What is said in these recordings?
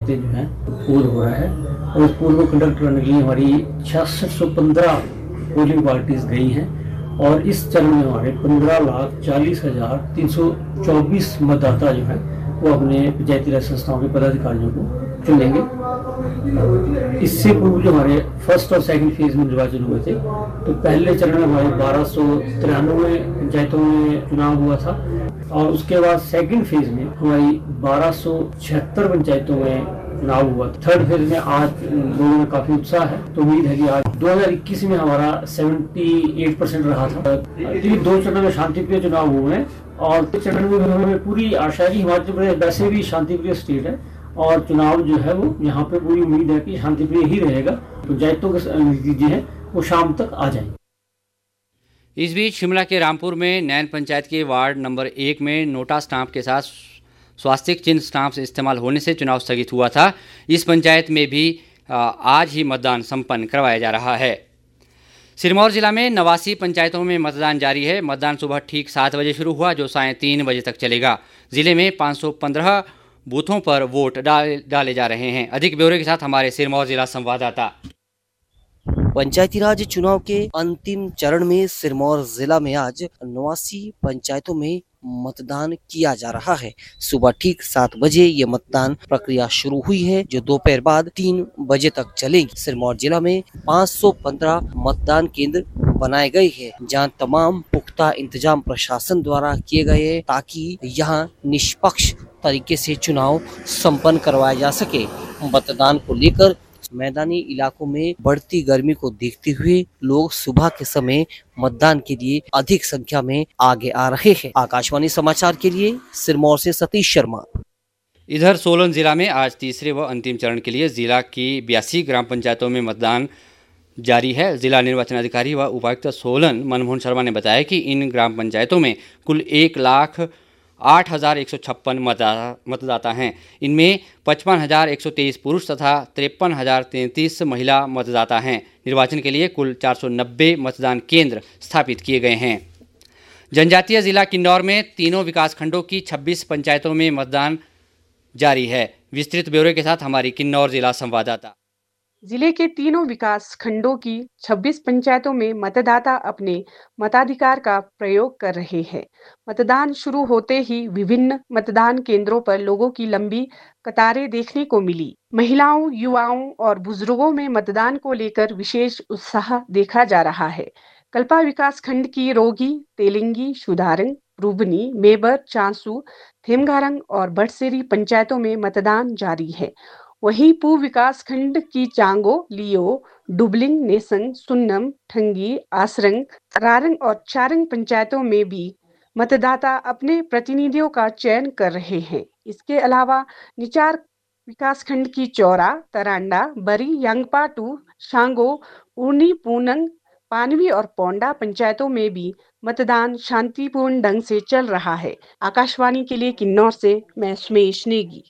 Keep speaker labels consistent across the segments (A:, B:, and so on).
A: करते जो है पोल हो रहा है और उस पोल को कंडक्ट करने के लिए हमारी 6615 पोलिंग पार्टीज गई हैं और इस चरण में हमारे 15,40,324 मतदाता जो है वो अपने पंचायती राज संस्थाओं के पदाधिकारियों को चुनेंगे। इससे पूर्व जो हमारे फर्स्ट और सेकंड फेज में निर्वाचन हुए थे तो पहले चरण में हमारे 1293 पंचायतों में चुनाव हुआ था और उसके बाद सेकंड फेज में हमारी 1276 पंचायतों में चुनाव हुआ। थर्ड फेज में आज लोगों में काफी उत्साह है तो उम्मीद है कि आज 2021 में हमारा 78% रहा था। दो चरणों में शांतिप्रिय चुनाव हुए हैं और चरण में हमें पूरी आशा है कि हिमाचल प्रदेश वैसे भी शांतिप्रिय स्टेट है और चुनाव जो है वो यहाँ पे पूरी उम्मीद है कि शांतिप्रिय ही रहेगा। पंचायतों के नतीजे हैं वो शाम तक आ जाएंगे।
B: इस बीच शिमला के रामपुर में नैन पंचायत के वार्ड नंबर 1 में नोटा स्टाम्प के साथ स्वास्तिक चिन्ह स्टाम्प इस्तेमाल होने से चुनाव स्थगित हुआ था। इस पंचायत में भी आज ही मतदान संपन्न करवाया जा रहा है। सिरमौर जिला में 89 पंचायतों में मतदान जारी है। मतदान सुबह ठीक 7 बजे शुरू हुआ जो सायं 3 बजे तक चलेगा। जिले में 515 बूथों पर वोट डाले जा रहे हैं। अधिक ब्यौरे के साथ हमारे सिरमौर जिला संवाददाता।
C: पंचायती राज चुनाव के अंतिम चरण में सिरमौर जिला में आज 89 पंचायतों में मतदान किया जा रहा है। सुबह ठीक 7 बजे ये मतदान प्रक्रिया शुरू हुई है जो दोपहर बाद 3 बजे तक चलेगी। सिरमौर जिला में 515 मतदान केंद्र बनाए गए हैं जहां तमाम पुख्ता इंतजाम प्रशासन द्वारा किए गए हैं ताकि यहां निष्पक्ष तरीके से चुनाव संपन्न करवाया जा सके। मतदान को लेकर मैदानी इलाकों में बढ़ती गर्मी को देखते हुए लोग सुबह के समय मतदान के लिए अधिक संख्या में आगे आ रहे हैं। आकाशवाणी समाचार के लिए सिरमौर से सतीश शर्मा।
B: इधर सोलन जिला में आज तीसरे व अंतिम चरण के लिए जिला की 82 ग्राम पंचायतों में मतदान जारी है। जिला निर्वाचन अधिकारी व उपायुक्त सोलन मनमोहन शर्मा ने बताया कि इन ग्राम पंचायतों में कुल 1,08,156 मतदाता हैं। इनमें 55,123 पुरुष तथा 53,033 महिला मतदाता हैं। निर्वाचन के लिए कुल 490 मतदान केंद्र स्थापित किए गए हैं। जनजातीय जिला किन्नौर में तीनों विकासखंडों की 26 पंचायतों में मतदान जारी है। विस्तृत ब्यौरे के साथ हमारी किन्नौर जिला संवाददाता।
D: जिले के तीनों विकास खंडों की 26 पंचायतों में मतदाता अपने मताधिकार का प्रयोग कर रहे हैं। मतदान शुरू होते ही विभिन्न मतदान केंद्रों पर लोगों की लंबी कतारें देखने को मिली। महिलाओं, युवाओं और बुजुर्गों में मतदान को लेकर विशेष उत्साह देखा जा रहा है। कल्पा विकास खंड की रोगी, तेलिंगी, शुदारंग, रुबनी, मेबर, चांसू, थेमगारंग और बटसेरी पंचायतों में मतदान जारी है। वहीं पूर्व विकास खंड की चांगो, लियो, डुबलिंग, नेसंग, सुन्नम, ठंगी, आसरंग, रारंग और चारंग पंचायतों में भी मतदाता अपने प्रतिनिधियों का चयन कर रहे हैं। इसके अलावा निचार विकास खंड की चौरा, तरांडा, बरी, यांगपा टू, शांगो, उर्नी, पूनंग, पानवी और पोंडा पंचायतों में भी मतदान शांतिपूर्ण ढंग से चल रहा है। आकाशवाणी के लिए किन्नौर से मैं सुमेश नेगी।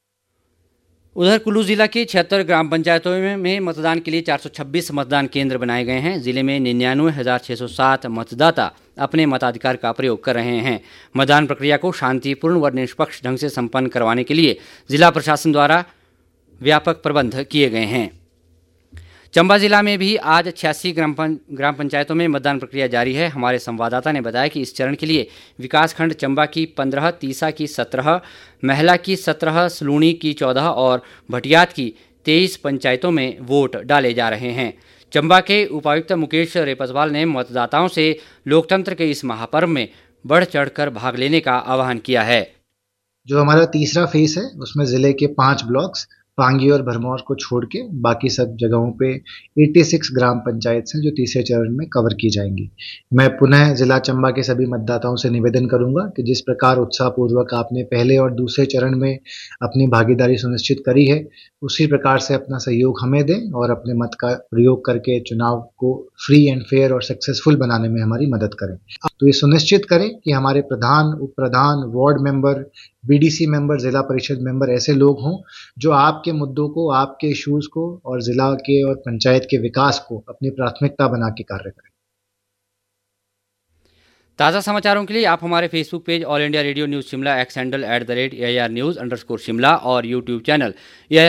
B: उधर कुल्लू जिला की 76 ग्राम पंचायतों में मतदान के लिए 426 मतदान केंद्र बनाए गए हैं। जिले में 99,607 मतदाता अपने मताधिकार का प्रयोग कर रहे हैं। मतदान प्रक्रिया को शांतिपूर्ण व निष्पक्ष ढंग से संपन्न करवाने के लिए जिला प्रशासन द्वारा व्यापक प्रबंध किए गए हैं। चंबा जिला में भी आज 86 ग्राम पंचायतों में मतदान प्रक्रिया जारी है। हमारे संवाददाता ने बताया कि इस चरण के लिए विकासखंड चंबा की 15, तीसा की 17, महला की 17, सलूणी की 14 और भटियात की 23 पंचायतों में वोट डाले जा रहे हैं। चंबा के उपायुक्त मुकेश रेपसवाल ने मतदाताओं से लोकतंत्र के इस महापर्व में बढ़ चढ़कर भाग लेने का आह्वान किया है।
E: जो हमारा तीसरा फेज है उसमें जिले के 5 ब्लॉक्स पांगी और भरमौर को छोड़ के बाकी सब जगहों पे 86 ग्राम पंचायत हैं जो तीसरे चरण में कवर की जाएंगी। मैं पुनः जिला चंबा के सभी मतदाताओं से निवेदन करूंगा कि जिस प्रकार उत्साहपूर्वक आपने पहले और दूसरे चरण में अपनी भागीदारी सुनिश्चित करी है उसी प्रकार से अपना सहयोग हमें दें और अपने मत का प्रयोग करके चुनाव को फ्री एंड फेयर और सक्सेसफुल बनाने में हमारी मदद करें। तो ये सुनिश्चित करें कि हमारे प्रधान, उप प्रधान, वार्ड मेंबर, बीडीसी मेंबर, जिला परिषद मेंबर ऐसे लोग हों जो आपके मुद्दों को, आपके इश्यूज को और जिला के और पंचायत के विकास को अपनी प्राथमिकता बना के कार्य करें।
B: ताज़ा समाचारों के लिए आप हमारे Facebook page all India radio news Shimla, x handle @AIR News_शिमला और यूट्यूब चैनल